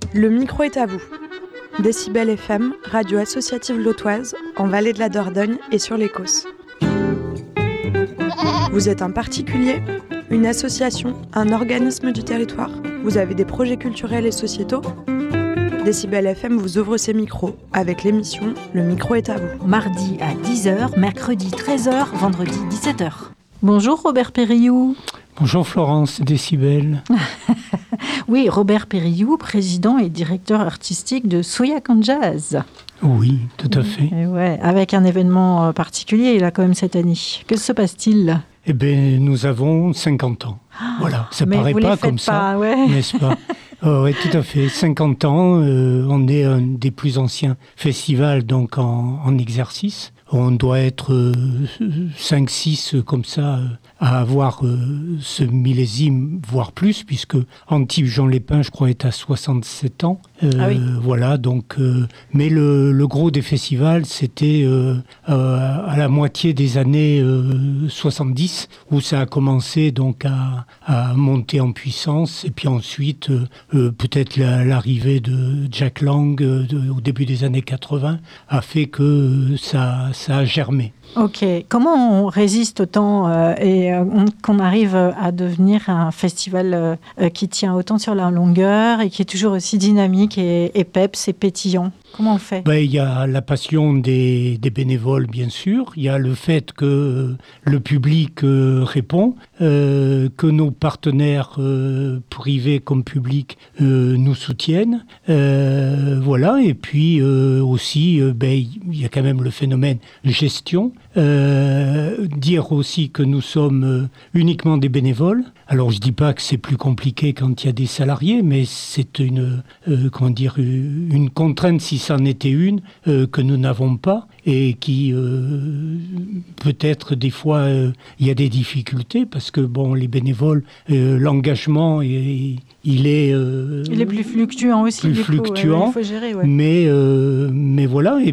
Le micro est à vous. Décibel FM, radio associative lotoise, en Vallée de la Dordogne et sur l'Écosse. Vous êtes un particulier, une association, un organisme du territoire. Vous avez des projets culturels et sociétaux. Décibel FM vous ouvre ses micros avec l'émission Le micro est à vous. Mardi à 10h, mercredi 13h, vendredi 17h. Bonjour Robert Périllou. Bonjour Florence Décibel. Oui, Robert Périllou, président et directeur artistique de Soyak and Jazz. Oui, tout à fait. Et ouais, avec un événement particulier là quand même cette année. Que se passe-t-il ? Eh bien, nous avons 50 ans. Voilà, ça ne paraît pas comme ça, n'est-ce pas ? Oui, tout à fait. 50 ans, on est un des plus anciens festivals donc en exercice. On doit être 5-6 comme ça à avoir ce millésime, voire plus, puisque Antibes Jean Lépin, je crois, est à 67 ans. Oui. Voilà, donc. Mais le gros des festivals, c'était à la moitié des années 70, où ça a commencé donc à monter en puissance. Et puis ensuite, peut-être l'arrivée de Jack Lang au début des années 80 a fait que ça a germé. Ok. Comment on résiste au temps et qu'on arrive à devenir un festival qui tient autant sur la longueur et qui est toujours aussi dynamique et peps et pétillant ? Comment on fait ? Il y a la passion des bénévoles, bien sûr. Il y a le fait que le public répond, que nos partenaires privés comme publics nous soutiennent. Voilà. Et puis aussi, il y a quand même le phénomène gestion. Dire aussi que nous sommes uniquement des bénévoles. Alors, je dis pas que c'est plus compliqué quand il y a des salariés, mais c'est une contrainte, si c'en était une, que nous n'avons pas et qui, peut-être, des fois, il y a des difficultés parce que, les bénévoles, l'engagement, il est plus fluctuant aussi. Plus fluctuant, il faut gérer, mais voilà. Et